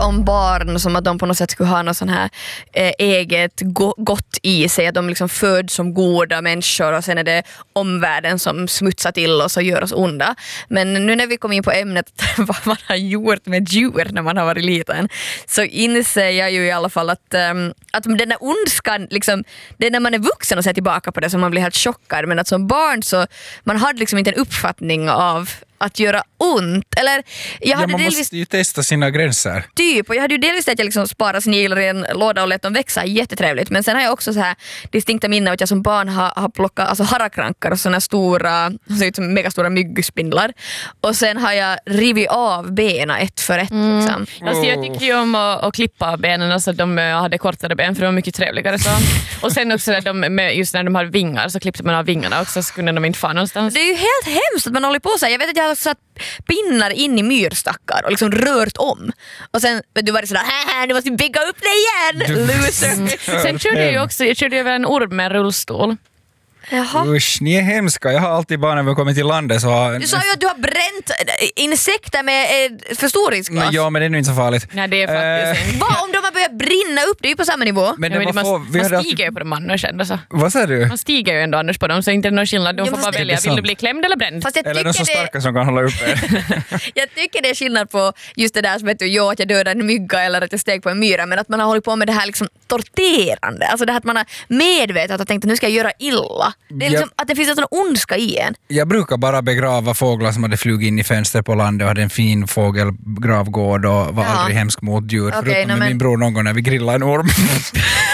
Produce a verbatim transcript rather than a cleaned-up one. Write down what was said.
om barn som att de på något sätt skulle ha något sån här eh, eget go- gott i sig, att de liksom föds som goda människor och sen är det omvärlden som smutsar till oss och gör oss onda. Men nu när vi kom in på ämnet vad man har gjort med djur när man har varit liten, så inser jag ju i alla fall att, um, att den där ondskan liksom, det är när man är vuxen och ser tillbaka på det som man blir helt chockad, men att som barn så man hade liksom inte en uppfattning av att göra ont. Eller jag hade ja, man delvis, måste ju testa sina gränser. Typ, och jag hade ju delvis att jag liksom sparade sniglar i en låda och lät dem växa, jättetrevligt. Men sen har jag också så här distinkta minnen av att jag som barn har, har plockat alltså harakrankar och såna stora, så ut som megastora myggspindlar. Och sen har jag rivit av benen ett för ett. Mm. Liksom. Alltså, jag tycker ju om att, att klippa benen så att de hade kortare ben, för de var mycket trevligare. Så. Och sen också när de, just när de hade vingar så klippte man av vingarna också, så kunde de inte fara någonstans. Det är ju helt hemskt att man håller på så här. Jag vet att jag har satt pinnar in i myrstackar och liksom rört om. Och sen du var det sådär, haha, du måste bygga upp det igen, loser. Sen körde jag ju också, jag körde över en orm med en rullstol. Jaha. Usch, ni är hemska. Jag har alltid bara när vi kommer till landet så har... Du sa ju att du har bränt insekter med eh, förstoringsglas. Ja, men det är nog inte så farligt. Nej, det är faktiskt Eh, inte. Vad om de har börjat brinna upp? Det är ju på samma nivå. Men Ja, det men var man, få, vi man hade stiger ju alltid... på dem annars ändå så. Vad sa du? Man stiger ju ändå annars på dem, så inte är det någon skillnad. De Jo, får fast bara det- välja, det är vill du sant. bli klämd eller bränd? Fast jag Eller tycker, de så det, starka som kan hålla uppe. jag tycker det är skillnad på just det där som vet du, jo, att jag dödade en mygga eller att jag steg på en myra, men att man har hållit på med det här liksom torterande. Alltså det här att man har medvetet och tänkt att nu ska jag göra illa. Det är liksom Ja. att det finns en sån ondska i en. Jag brukar bara begrava fåglar som hade flugit in i fönster på landet och hade en fin fågelgravgård och var Ja. aldrig hemsk mot djur. Okej, förutom nej, med men- min bror någon gång när vi grillade en orm.